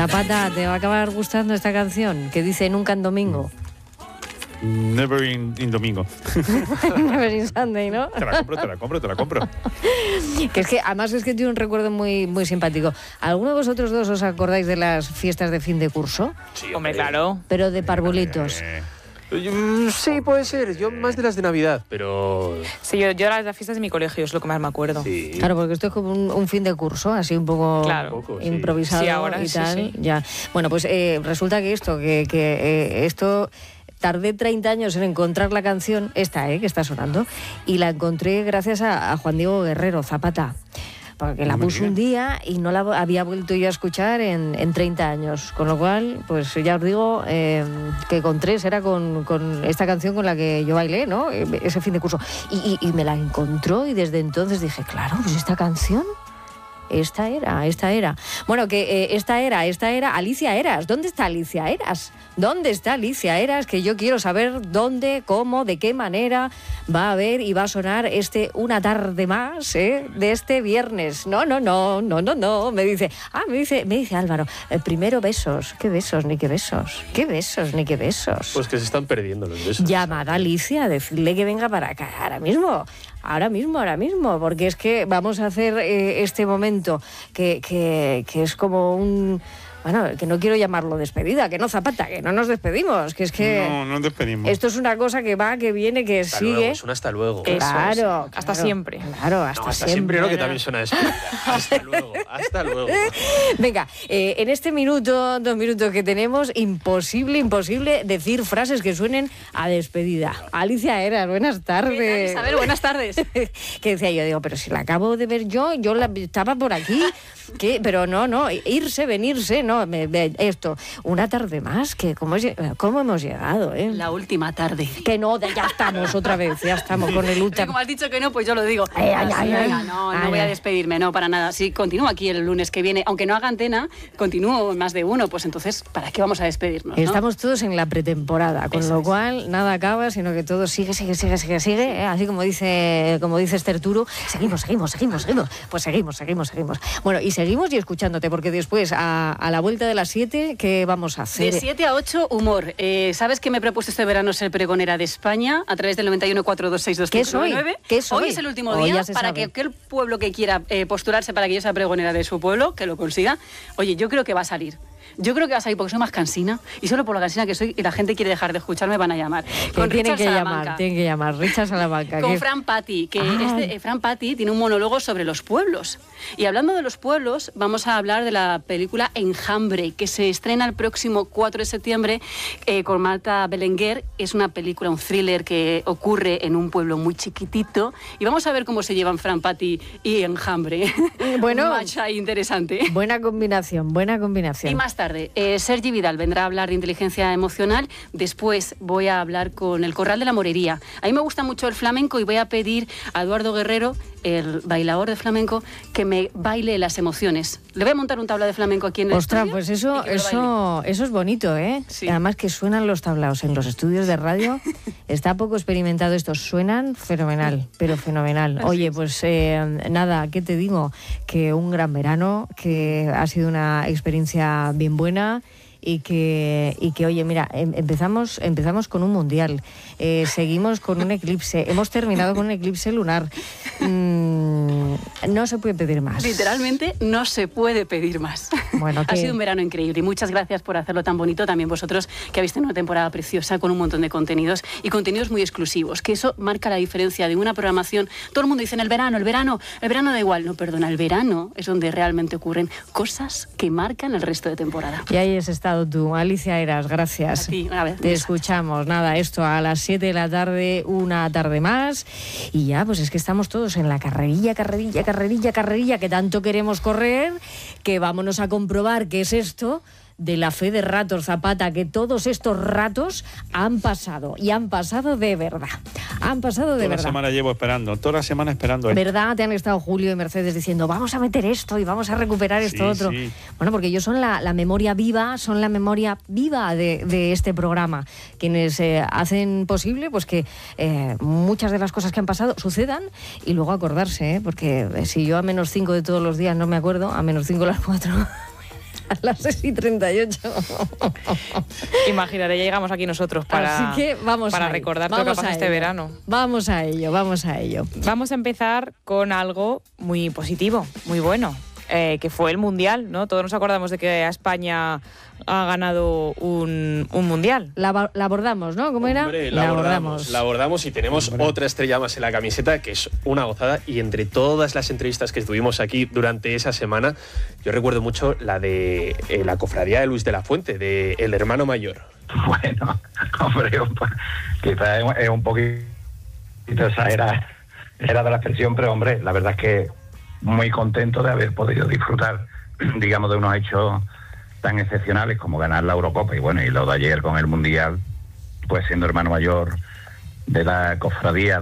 Zapata, ¿te va a acabar gustando esta canción que dice Nunca en Domingo? Never in Domingo. Never in Sunday, ¿no? Te la compro. Que es que, además, es que tiene un recuerdo muy, muy simpático. ¿Alguno de vosotros dos os acordáis de las fiestas de fin de curso? Sí, hombre, claro. Pero de parvulitos. Sí, puede ser. Yo más de las de Navidad, pero... Sí, yo las fiestas de mi colegio es lo que más me acuerdo. Sí. Claro, porque esto es como un fin de curso, así un poco, Claro. improvisado Sí, ahora y sí, tal. sí. Ya. Bueno, pues resulta que esto... Tardé 30 años en encontrar la canción, esta, que está sonando, y la encontré gracias a Juan Diego Guerrero, Zapata. Porque la puse un día y no la había vuelto yo a escuchar en 30 años. Con lo cual, pues ya os digo que con 3 era con esta canción con la que yo bailé, ¿no? Ese fin de curso. Y me la encontró y desde entonces dije, claro, pues esta canción... Esta era. Bueno, que esta era Alicia Eras. ¿Dónde está Alicia Eras? ¿Dónde está Alicia Eras? Que yo quiero saber dónde, cómo, de qué manera va a haber y va a sonar una tarde más, de este viernes. No. Me dice Álvaro, primero besos. ¿Qué besos ni qué besos? ¿Qué besos ni qué besos? Pues que se están perdiendo los besos. Llamada a Alicia, decirle que venga para acá ahora mismo, porque es que vamos a hacer este momento que es como un... Bueno, que no quiero llamarlo despedida, que no, Zapata, que no nos despedimos, que es que... No nos despedimos. Esto es una cosa que va, que viene, que hasta sigue... Luego, suena hasta luego. Claro, hasta siempre. Claro, hasta siempre. No, que también suena despedida. Hasta luego. Venga, en este 2 minutos que tenemos, imposible decir frases que suenen a despedida. Alicia Eras, buenas tardes. Isabel, buenas tardes. Que decía yo, digo, pero si la acabo de ver yo estaba por aquí, pero no, irse, venirse, no, esto, una tarde más, que ¿cómo hemos llegado, La última tarde. Que no, ya estamos otra vez, ya estamos con el último. Como has dicho que no, pues yo lo digo. Venga, no voy a despedirme, no, para nada. Sí, continúo aquí el lunes que viene, aunque no haga antena, continúo más de uno, pues entonces, ¿para qué vamos a despedirnos? ¿no? Estamos todos en la pretemporada, con lo cual nada acaba, sino que todo sigue, así como dice Esther Turo, seguimos. Pues seguimos. Bueno, y seguimos y escuchándote, porque después, a la vuelta de las 7, ¿qué vamos a hacer? De 7 a 8, humor. ¿Sabes que me he propuesto este verano ser pregonera de España a través del 91-426-2599? ¿Qué soy? Hoy es el último día para que aquel pueblo que quiera postularse para que yo sea pregonera de su pueblo, que lo consiga. Oye, yo creo que va a salir. Porque soy más cansina y solo por la cansina que soy y la gente quiere dejar de escucharme van a llamar. Tienen que llamar, Richard Salamanca. Con Fran Patti, Fran Patti tiene un monólogo sobre los pueblos. Y hablando de los pueblos, vamos a hablar de la película Enjambre, que se estrena el próximo 4 de septiembre con Marta Belenguer. Es una película, un thriller que ocurre en un pueblo muy chiquitito y vamos a ver cómo se llevan Fran Patti y Enjambre. Bueno, un match ahí interesante. Buena combinación. Y más tarde, Sergi Vidal vendrá a hablar de inteligencia emocional. Después voy a hablar con el Corral de la Morería. A mí me gusta mucho el flamenco y voy a pedir a Eduardo Guerrero, el bailador de flamenco, que me baile las emociones. Le voy a montar un tabla de flamenco aquí en el estudio. Ostras, pues eso es bonito, ¿eh? Sí. Además que suenan los tablaos en los estudios de radio. Está poco experimentado esto. Suenan fenomenal, pero fenomenal. Oye, pues nada, ¿qué te digo? Que un gran verano, que ha sido una experiencia bien buena y que oye, mira, empezamos con un mundial, seguimos con un eclipse, hemos terminado con un eclipse lunar. No se puede pedir más. Literalmente no se puede pedir más. Bueno, ha sido un verano increíble y muchas gracias por hacerlo tan bonito. También vosotros, que habéis tenido una temporada preciosa con un montón de contenidos y contenidos muy exclusivos, que eso marca la diferencia de una programación. Todo el mundo dice el verano da igual. No, perdona, el verano es donde realmente ocurren cosas que marcan el resto de temporada. Y ahí has estado tú, Alicia Eras, gracias. A ti, una vez. Te escuchamos. Nada, esto a las 7 de la tarde, una tarde más. Y ya, pues es que estamos todos en la carrerilla, que tanto queremos correr, que vámonos a comprobar qué es esto de la fe de ratos, Zapata, que todos estos ratos han pasado, y han pasado de verdad. Toda la semana llevo esperando, esto. ¿Verdad? Te han estado Julio y Mercedes diciendo, vamos a meter esto y vamos a recuperar esto otro. Sí. Bueno, porque ellos son la memoria viva, de este programa, quienes hacen posible pues que muchas de las cosas que han pasado sucedan y luego acordarse, porque si yo a -5 de todos los días no me acuerdo, a -5 las 4... A las 6:38. Imaginaré, ya llegamos aquí nosotros para, Así que vamos para a ello. recordar todo lo que Vamos pasa a este ello. verano. Vamos a ello, vamos a ello. Vamos a empezar con algo muy positivo, muy bueno, que fue el Mundial, ¿no? Todos nos acordamos de que España ha ganado un Mundial. La abordamos, ¿no? ¿Cómo era? Hombre, la abordamos y tenemos otra estrella más en la camiseta, que es una gozada. Y entre todas las entrevistas que estuvimos aquí durante esa semana, yo recuerdo mucho la de la cofradía de Luis de la Fuente, de El Hermano Mayor. Bueno, hombre, quizás es un poquito exagerada de la expresión, pero hombre, la verdad es que muy contento de haber podido disfrutar, digamos, de unos hechos tan excepcionales como ganar la Eurocopa y bueno, y lo de ayer con el Mundial, pues siendo hermano mayor de la cofradía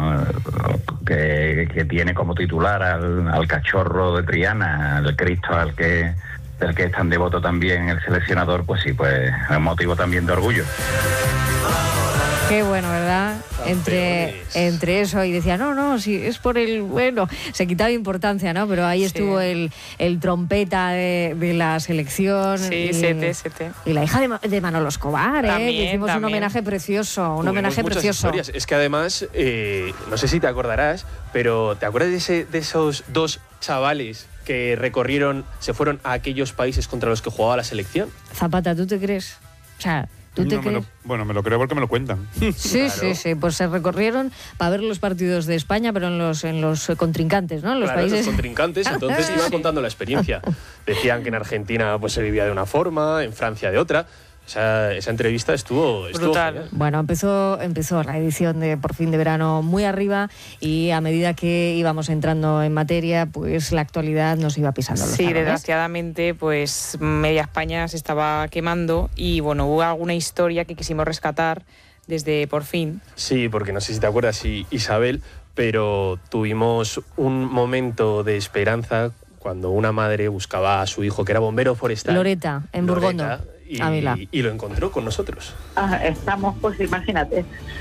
que tiene como titular al cachorro de Triana, al Cristo del que es tan devoto también el seleccionador, pues sí, pues es motivo también de orgullo. Qué bueno, ¿verdad? Entre eso y decía, no, si es por el bueno, se quitaba importancia, ¿no? Pero ahí estuvo el trompeta de la selección. Sí, Sete. Y la hija de Manolo Escobar, también, que hicimos un homenaje precioso, homenaje muchas precioso. Historias. Es que además, no sé si te acordarás, pero ¿te acuerdas de esos dos chavales que se fueron a aquellos países contra los que jugaba la selección? Zapata, ¿tú te crees? O sea, ¿tú te crees? Me lo creo porque me lo cuentan. Sí, Claro. sí, pues se recorrieron para ver los partidos de España, pero en los contrincantes, ¿no? En los Claro, países. los contrincantes, entonces iba contando la experiencia. Decían que en Argentina pues se vivía de una forma, en Francia de otra. Esa entrevista estuvo Brutal. genial. Bueno, empezó la edición de Por Fin de Verano muy arriba y a medida que íbamos entrando en materia, pues la actualidad nos iba pisando los Sí, talones. desgraciadamente, pues media España se estaba quemando y bueno, hubo alguna historia que quisimos rescatar desde Por Fin. Sí, porque no sé si te acuerdas, Isabel, pero tuvimos un momento de esperanza cuando una madre buscaba a su hijo, que era bombero forestal. Loreta, en Burgondo, Ávila. Y lo encontró con nosotros. Estamos, pues imagínate.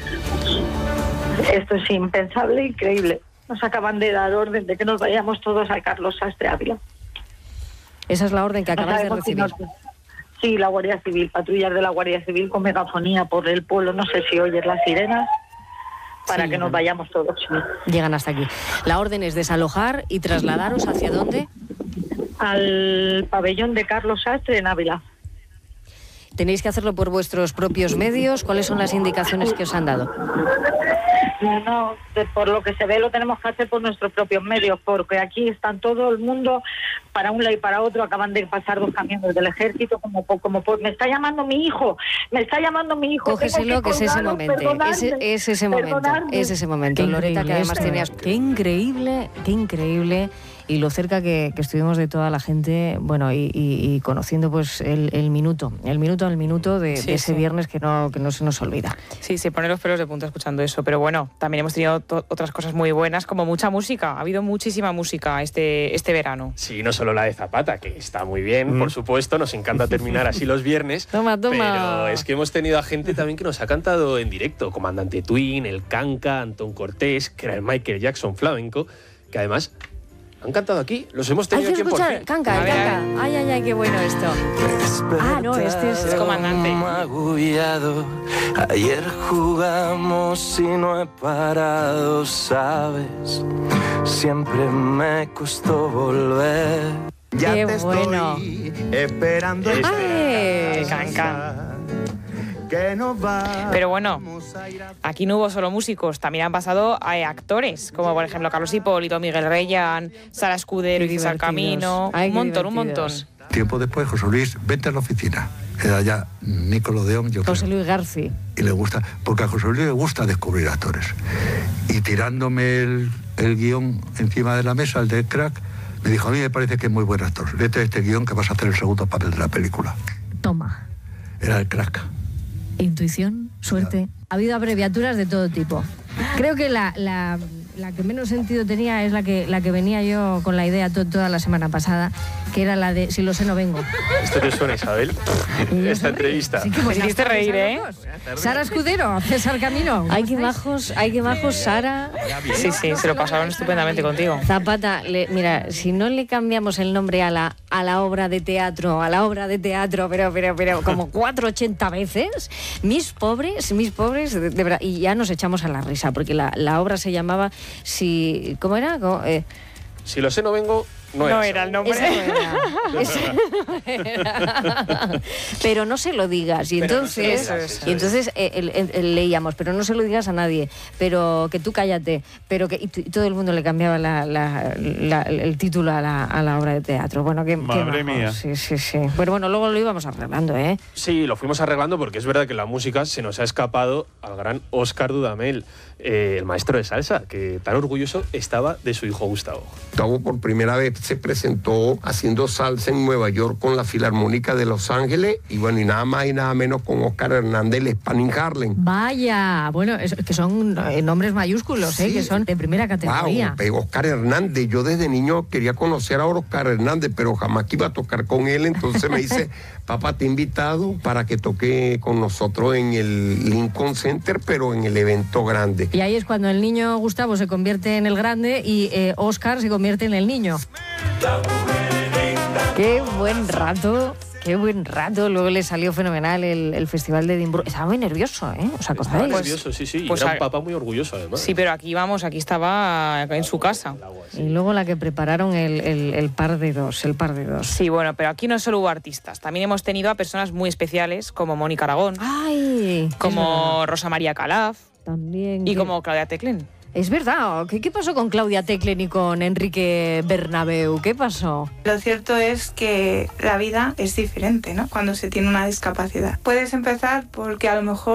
Esto es impensable, increíble. Nos acaban de dar orden de que nos vayamos todos a Carlos Sastre Ávila. Esa es la orden que No acabas de sabemos si recibir. Sí, la Guardia Civil, patrullas de la Guardia Civil con megafonía por el pueblo. No sé si oyes las sirenas para Sí, que nos llegan. vayamos todos. Llegan hasta aquí. La orden es desalojar y trasladaros ¿hacia dónde? Al pabellón de Carlos Sastre en Ávila. ¿Tenéis que hacerlo por vuestros propios medios? ¿Cuáles son las indicaciones que os han dado? No, por lo que se ve lo tenemos que hacer por nuestros propios medios, porque aquí están todo el mundo para un lado y para otro. Acaban de pasar 2 camiones del ejército, me está llamando mi hijo, Cógeselo, que es ese colgarlo, momento. Es ese momento. perdonadme. Es ese momento. Qué Loreta, que increíble además esto. tenías... Qué increíble. Y lo cerca que estuvimos de toda la gente, bueno, y conociendo pues el minuto de Sí, ese sí. viernes que no se nos olvida. Sí, se ponen los pelos de punta escuchando eso, pero bueno, también hemos tenido otras cosas muy buenas, como mucha música. Ha habido muchísima música este verano. Sí, no solo la de Zapata, que está muy bien, por supuesto, nos encanta terminar así los viernes. Toma. Pero es que hemos tenido a gente también que nos ha cantado en directo, Comandante Twin, el Canca, Antón Cortés, que era el Michael Jackson flamenco, que además han cantado aquí, los hemos Hay tenido que aquí en Por escuchar, Fin. Canca, A ver, Canca. Ay, qué bueno esto. Ah, no, este es Comandante. Agobiado. Ayer jugamos y no he parado, sabes. Siempre me costó volver. Qué bueno. Esperando. ¡Ay! Canca. Que no va. Pero bueno, aquí no hubo solo músicos, también han pasado actores, como por ejemplo Carlos Hipólito, Miguel Reyan, Sara Escudero y Qué César divertidos. Camino. Ay, un qué montón, un montón. divertidos. Tiempo después, José Luis, vente a la oficina. Era ya Nickelodeon, yo José creo. Luis García. Y le gusta, porque a José Luis le gusta descubrir actores. Y tirándome el guión encima de la mesa, el de Crack, me dijo, a mí me parece que es muy buen actor. Léete este guión que vas a hacer el segundo papel de la película. Toma. Era el Crack. Intuición, suerte. Ha habido abreviaturas de todo tipo. Creo que La que menos sentido tenía es la que venía yo con la idea toda la semana pasada, que era la de si lo sé no vengo. ¿Esto te suena, Isabel? Esta entrevista. Sí, que Me hiciste reír, ¿eh? Sara Escudero, César Camino. Ay, qué majos, Sara. Sí, se lo pasaron estupendamente contigo. Zapata, mira, si no le cambiamos el nombre a la obra de teatro, pero como 480 veces, mis pobres, de verdad, y ya nos echamos a la risa, porque la obra se llamaba ¿cómo era? Si lo sé no vengo, no era el nombre. Ese no era. Pero no se lo digas. Y entonces, leíamos, pero no se lo digas a nadie, pero que tú cállate. Pero que y todo el mundo le cambiaba el título a la obra de teatro. Bueno, Madre mía. Sí. Bueno, luego lo íbamos arreglando, ¿eh? Sí, lo fuimos arreglando porque es verdad que la música se nos ha escapado al gran Óscar Dudamel, el maestro de salsa, que tan orgulloso estaba de su hijo Gustavo. Gustavo por primera vez se presentó haciendo salsa en Nueva York con la Filarmónica de Los Ángeles y bueno, y nada más y nada menos con Óscar Hernández, el Spanning Harlem. Vaya, bueno, que son nombres mayúsculos, Sí. que son de primera categoría. Wow, Óscar Hernández, yo desde niño quería conocer a Óscar Hernández, pero jamás que iba a tocar con él, entonces me dice, papá, te he invitado para que toque con nosotros en el Lincoln Center, pero en el evento grande. Y ahí es cuando el niño Gustavo se convierte en el grande y Óscar se convierte en el niño. Qué buen rato. Luego le salió fenomenal el Festival de Edimburgo. Estaba muy nervioso, ¿eh? ¿Os acordáis? Estaba nervioso, sí. Pues era un papá muy orgulloso, además. Sí, pero aquí estaba en su casa. Y luego la que prepararon el par de dos. Sí, bueno, pero aquí no solo hubo artistas. También hemos tenido a personas muy especiales como Mónica Aragón. ¡Ay! Como Rosa María Calaf. También. Y como Claudia Teclén. Es verdad. ¿Qué pasó con Claudia Teclén y con Enrique Bernabeu? ¿Qué pasó? Lo cierto es que la vida es diferente, ¿no? Cuando se tiene una discapacidad. Puedes empezar porque a lo mejor